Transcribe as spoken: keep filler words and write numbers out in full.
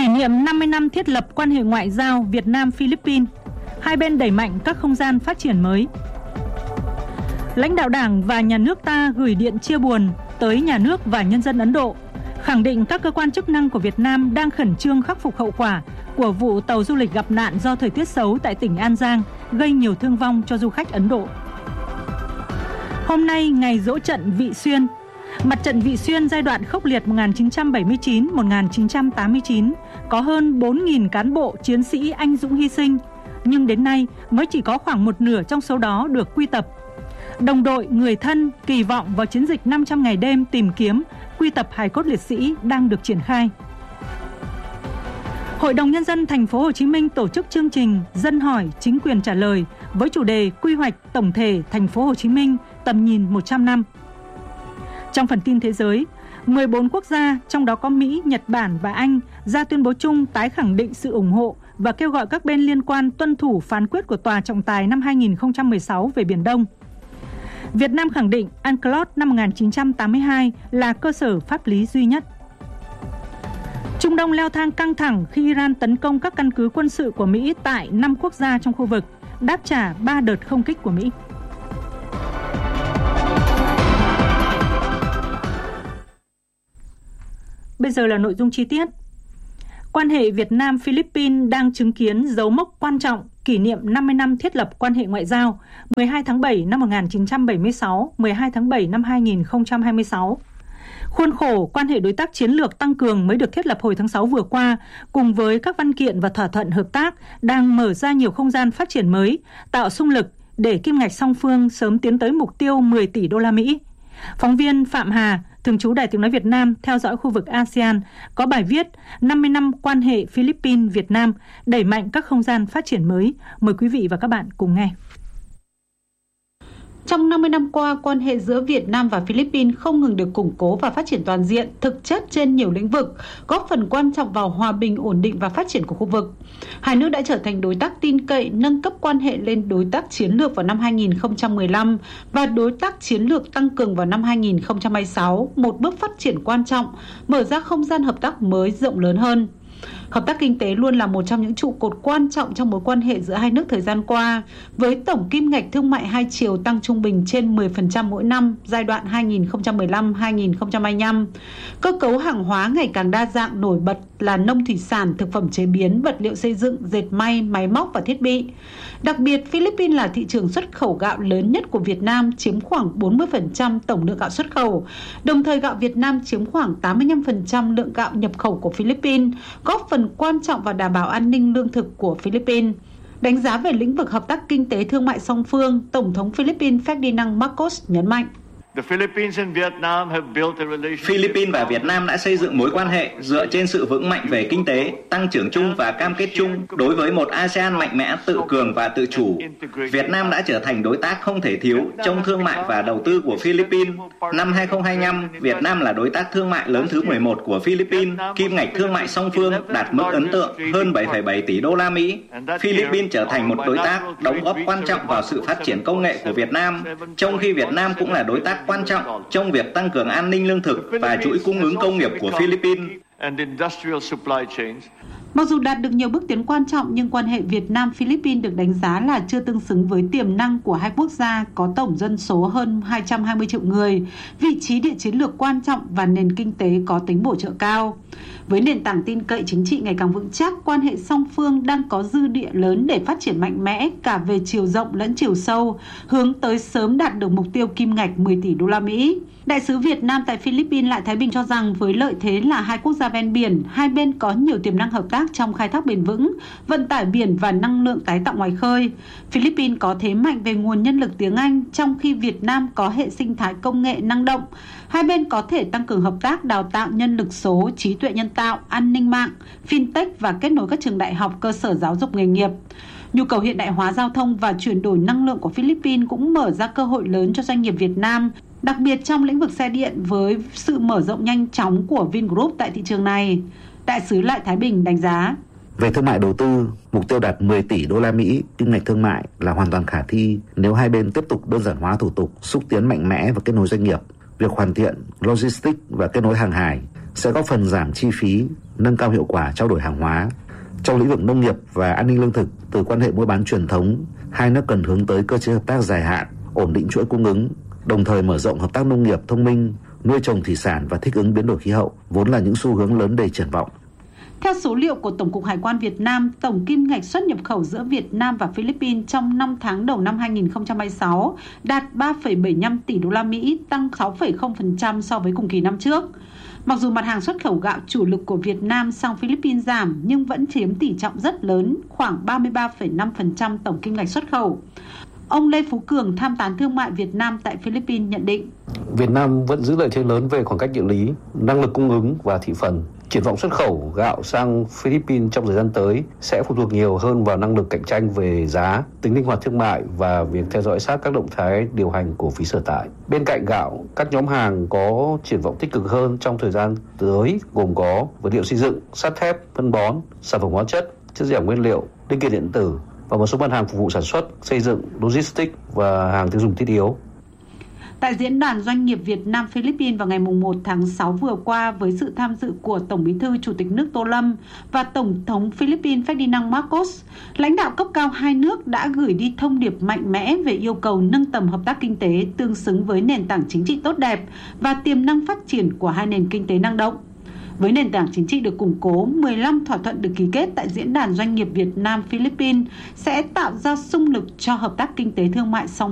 Kỷ niệm năm mươi năm thiết lập quan hệ ngoại giao Việt Nam-Philippines, hai bên đẩy mạnh các không gian phát triển mới. Lãnh đạo Đảng và Nhà nước ta gửi điện chia buồn tới nhà nước và nhân dân Ấn Độ, khẳng định các cơ quan chức năng của Việt Nam đang khẩn trương khắc phục hậu quả của vụ tàu du lịch gặp nạn do thời tiết xấu tại tỉnh An Giang, gây nhiều thương vong cho du khách Ấn Độ. Hôm nay, ngày giỗ trận Vị Xuyên. Mặt trận Vị Xuyên giai đoạn khốc liệt một nghìn chín trăm bảy mươi chín đến một nghìn chín trăm tám mươi chín có hơn bốn nghìn cán bộ chiến sĩ anh dũng hy sinh, nhưng đến nay mới chỉ có khoảng một nửa trong số đó được quy tập. Đồng đội, người thân kỳ vọng vào chiến dịch năm trăm ngày đêm tìm kiếm, quy tập hài cốt liệt sĩ đang được triển khai. Hội đồng Nhân dân Thành phố Hồ Chí Minh tổ chức chương trình Dân hỏi, chính quyền trả lời với chủ đề Quy hoạch tổng thể Thành phố Hồ Chí Minh tầm nhìn một trăm năm. Trong phần tin thế giới, mười bốn quốc gia, trong đó có Mỹ, Nhật Bản và Anh, ra tuyên bố chung tái khẳng định sự ủng hộ và kêu gọi các bên liên quan tuân thủ phán quyết của Tòa trọng tài năm hai nghìn không trăm mười sáu về Biển Đông. Việt Nam khẳng định UNCLOS năm một nghìn chín trăm tám mươi hai là cơ sở pháp lý duy nhất. Trung Đông leo thang căng thẳng khi Iran tấn công các căn cứ quân sự của Mỹ tại năm quốc gia trong khu vực, đáp trả ba đợt không kích của Mỹ. Bây giờ là nội dung chi tiết. Quan hệ Việt Nam-Philippines đang chứng kiến dấu mốc quan trọng kỷ niệm năm mươi năm thiết lập quan hệ ngoại giao mười hai tháng bảy năm một nghìn chín trăm bảy mươi sáu, mười hai tháng bảy năm hai nghìn không trăm hai mươi sáu. Khuôn khổ quan hệ đối tác chiến lược tăng cường mới được thiết lập hồi tháng sáu vừa qua, cùng với các văn kiện và thỏa thuận hợp tác đang mở ra nhiều không gian phát triển mới, tạo xung lực để kim ngạch song phương sớm tiến tới mục tiêu mười tỷ đô la Mỹ. Phóng viên Phạm Hà, thường trú Đài Tiếng nói Việt Nam theo dõi khu vực a sê an, có bài viết năm mươi năm quan hệ Philippines-Việt Nam đẩy mạnh các không gian phát triển mới. Mời quý vị và các bạn cùng nghe. Trong năm mươi năm qua, quan hệ giữa Việt Nam và Philippines không ngừng được củng cố và phát triển toàn diện, thực chất trên nhiều lĩnh vực, góp phần quan trọng vào hòa bình, ổn định và phát triển của khu vực. Hai nước đã trở thành đối tác tin cậy, nâng cấp quan hệ lên đối tác chiến lược vào năm hai nghìn không trăm mười lăm và đối tác chiến lược tăng cường vào năm hai nghìn không trăm hai mươi sáu, một bước phát triển quan trọng, mở ra không gian hợp tác mới rộng lớn hơn. Hợp tác kinh tế luôn là một trong những trụ cột quan trọng trong mối quan hệ giữa hai nước thời gian qua, với tổng kim ngạch thương mại hai chiều tăng trung bình trên mười phần trăm mỗi năm giai đoạn hai nghìn không trăm mười lăm đến hai nghìn không trăm hai mươi lăm. Cơ cấu hàng hóa ngày càng đa dạng, nổi bật là nông thủy sản, thực phẩm chế biến, vật liệu xây dựng, dệt may, máy móc và thiết bị. Đặc biệt, Philippines là thị trường xuất khẩu gạo lớn nhất của Việt Nam, chiếm khoảng bốn mươi phần trăm tổng lượng gạo xuất khẩu. Đồng thời, gạo Việt Nam chiếm khoảng tám mươi lăm phần trăm lượng gạo nhập khẩu của Philippines, góp phần quan trọng vào đảm bảo an ninh lương thực của Philippines. Đánh giá về lĩnh vực hợp tác kinh tế thương mại song phương, Tổng thống Philippines Ferdinand Marcos nhấn mạnh. Philippines và Việt Nam đã xây dựng mối quan hệ dựa trên sự vững mạnh về kinh tế, tăng trưởng chung và cam kết chung đối với một a sê an mạnh mẽ, tự cường và tự chủ. Việt Nam đã trở thành đối tác không thể thiếu trong thương mại và đầu tư của Philippines. Năm hai nghìn không trăm hai mươi lăm, Việt Nam là đối tác thương mại lớn thứ mười một của Philippines, kim ngạch thương mại song phương đạt mức ấn tượng hơn bảy phẩy bảy tỷ đô la Mỹ. Philippines trở thành một đối tác đóng góp quan trọng vào sự phát triển công nghệ của Việt Nam, trong khi Việt Nam cũng là đối tác quan trọng trong việc tăng cường an ninh lương thực và chuỗi cung ứng công nghiệp của Philippines. Mặc dù đạt được nhiều bước tiến quan trọng, nhưng quan hệ Việt Nam-Philippines được đánh giá là chưa tương xứng với tiềm năng của hai quốc gia có tổng dân số hơn hai trăm hai mươi triệu người, vị trí địa chiến lược quan trọng và nền kinh tế có tính bổ trợ cao. Với nền tảng tin cậy chính trị ngày càng vững chắc, quan hệ song phương đang có dư địa lớn để phát triển mạnh mẽ cả về chiều rộng lẫn chiều sâu, hướng tới sớm đạt được mục tiêu kim ngạch mười tỷ đô la Mỹ. Đại sứ Việt Nam tại Philippines Lại Thái Bình cho rằng với lợi thế là hai quốc gia ven biển, hai bên có nhiều tiềm năng hợp tác trong khai thác bền vững, vận tải biển và năng lượng tái tạo ngoài khơi. Philippines có thế mạnh về nguồn nhân lực tiếng Anh, trong khi Việt Nam có hệ sinh thái công nghệ năng động. Hai bên có thể tăng cường hợp tác đào tạo nhân lực số, trí tuệ nhân tạo, an ninh mạng, fintech và kết nối các trường đại học, cơ sở giáo dục nghề nghiệp. Nhu cầu hiện đại hóa giao thông và chuyển đổi năng lượng của Philippines cũng mở ra cơ hội lớn cho doanh nghiệp Việt Nam, đặc biệt trong lĩnh vực xe điện với sự mở rộng nhanh chóng của Vingroup tại thị trường này. Đại sứ Lại Thái Bình đánh giá. Về thương mại đầu tư, mục tiêu đạt mười tỷ đô la Mỹ kim ngạch thương mại là hoàn toàn khả thi nếu hai bên tiếp tục đơn giản hóa thủ tục, xúc tiến mạnh mẽ và kết nối doanh nghiệp. Việc hoàn thiện logistics và kết nối hàng hải sẽ góp phần giảm chi phí, nâng cao hiệu quả trao đổi hàng hóa. Trong lĩnh vực nông nghiệp và an ninh lương thực, từ quan hệ mua bán truyền thống, hai nước cần hướng tới cơ chế hợp tác dài hạn, ổn định chuỗi cung ứng, đồng thời mở rộng hợp tác nông nghiệp thông minh, nuôi trồng thủy sản và thích ứng biến đổi khí hậu, vốn là những xu hướng lớn đầy triển vọng. Theo số liệu của Tổng cục Hải quan Việt Nam, tổng kim ngạch xuất nhập khẩu giữa Việt Nam và Philippines trong năm tháng đầu năm hai nghìn không trăm hai mươi sáu đạt ba phẩy bảy mươi lăm tỷ đô la Mỹ, tăng sáu phẩy không phần trăm so với cùng kỳ năm trước. Mặc dù mặt hàng xuất khẩu gạo chủ lực của Việt Nam sang Philippines giảm nhưng vẫn chiếm tỷ trọng rất lớn, khoảng ba mươi ba phẩy năm phần trăm tổng kim ngạch xuất khẩu. Ông Lê Phú Cường, tham tán thương mại Việt Nam tại Philippines nhận định: Việt Nam vẫn giữ lợi thế lớn về khoảng cách địa lý, năng lực cung ứng và thị phần. Triển vọng xuất khẩu gạo sang Philippines trong thời gian tới sẽ phụ thuộc nhiều hơn vào năng lực cạnh tranh về giá, tính linh hoạt thương mại và việc theo dõi sát các động thái điều hành của phía sở tại. Bên cạnh gạo, các nhóm hàng có triển vọng tích cực hơn trong thời gian tới gồm có vật liệu xây dựng, sắt thép, phân bón, sản phẩm hóa chất, chất dẻo nguyên liệu, linh kiện điện tử và một số mặt hàng phục vụ sản xuất, xây dựng, logistics và hàng tiêu dùng thiết yếu. Tại Diễn đàn Doanh nghiệp Việt Nam Philippines vào ngày một tháng sáu vừa qua, với sự tham dự của Tổng Bí thư Chủ tịch nước Tô Lâm và Tổng thống Philippines Ferdinand Marcos, lãnh đạo cấp cao hai nước đã gửi đi thông điệp mạnh mẽ về yêu cầu nâng tầm hợp tác kinh tế tương xứng với nền tảng chính trị tốt đẹp và tiềm năng phát triển của hai nền kinh tế năng động. Với nền tảng chính trị được củng cố, mười lăm thỏa thuận được ký kết tại Diễn đàn Doanh nghiệp Việt Nam Philippines sẽ tạo ra xung lực cho hợp tác kinh tế thương mại song